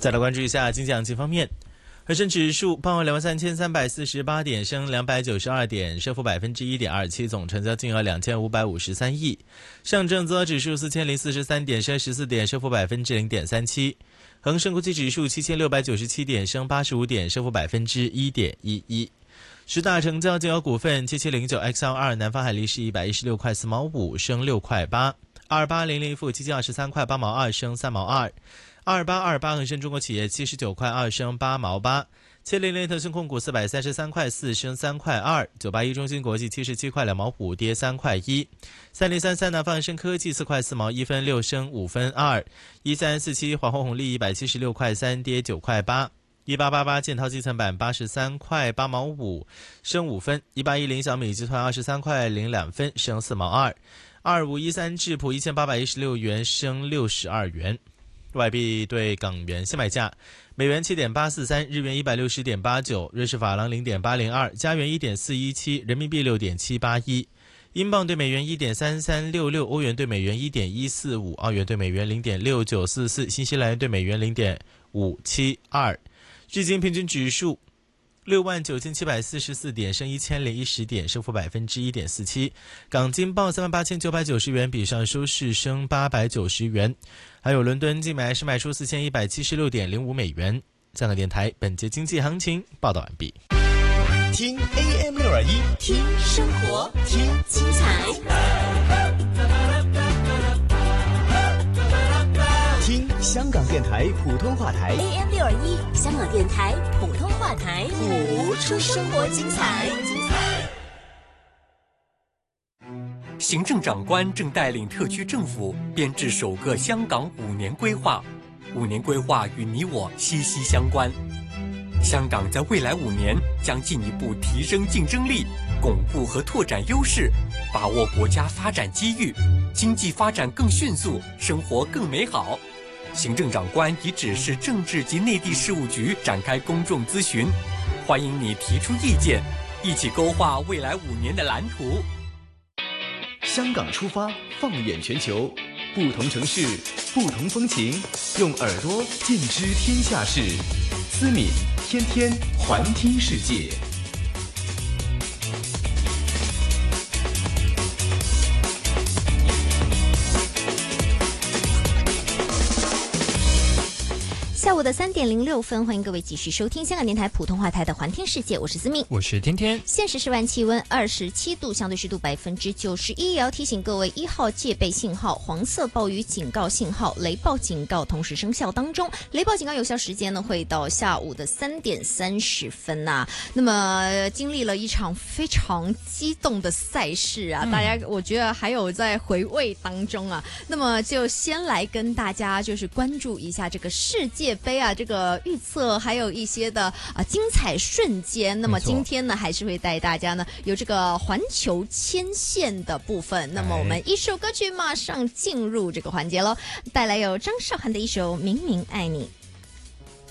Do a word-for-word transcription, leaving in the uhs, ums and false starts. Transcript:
再来关注一下经济行情方面，恒生指数报两万三千三百四十八点，升两百九十二点，升幅百分之一点二七，总成交金额两千五百五十三亿。上证综合指数四千零四十三点，升十四点，升幅百分之零点三七。恒生国际指数七千六百九十七点，升八十五点，升幅百分之一点一一。十大成交金额股份：七七零九 X L 二，南方海力士一百一十六块四毛五，升六块八；二八零零富基金二十三块八毛二，升三毛二；二八二八恒生中国企业七十九块二，升八毛八；七零零腾讯控股四百三十三块四，升三块二；九八一中芯国际七十七块两毛五，跌三块一；三零三三南方恒生科技四块四毛一分六，升五分二；一三四七华虹红利一百七十六块三，跌九块八。一八八八建滔基层板八十三块八毛五，升五分；一八一零小米集团二十三块零两分，升四毛二；二五一三智普一千八百一十六元，升六十二元。外币对港元现买价：美元七点八四三，日元一百六十点八九，瑞士法郎零点八零二，加元一点四一七，人民币六点七八一，英镑对美元一点三三六六，欧元对美元一点一四五，澳元对美元零点六九四四，新西兰元对美元零点五七二。日经平均指数六万九千七百四十四点，升一千零一十点，升幅百分之一点四七。港金报三万八千九百九十元，比上收市升八百九十元。还有伦敦金买是卖出四千一百七十六点零五美元。香港电台本节经济行情报道完毕。 听 A M 六二一， 听生活，听精彩。 听香港电台普通话台 A M 六二一，香港电台普通话台， 谱出生活精彩。 行政长官正带领特区政府编制首个香港五年规划，五年规划与你我息息相关。香港在未来五年将进一步提升竞争力，巩固和拓展优势，把握国家发展机遇，经济发展更迅速，生活更美好。行政长官已指示政治及内地事务局展开公众咨询，欢迎你提出意见，一起勾画未来五年的蓝图。 香港出发，放眼全球，不同城市，不同风情，用耳朵尽知天下事。思敏天天环听世界。 下午的三点零六分，欢迎各位继续收听香港电台普通话台的环听世界，我是思密， 我是天天。 现时室外气温二十七度，相对湿度百分之九十一。也要提醒各位，一号戒备信号、黄色暴雨警告信号、雷暴警告同时生效当中。雷暴警告有效时间呢，会到下午的三点三十分呐、啊。那么经历了一场非常激动的赛事啊，嗯、大家我觉得还有在回味当中啊。那么就先来跟大家就是关注一下这个世界杯啊，这个预测还有一些的啊精彩瞬间。那么今天呢，还是会带大家呢有这个环球牵线的部分。那么我们一首歌曲马上进入这个环节喽，带来有张韶涵的一首《明明爱你》。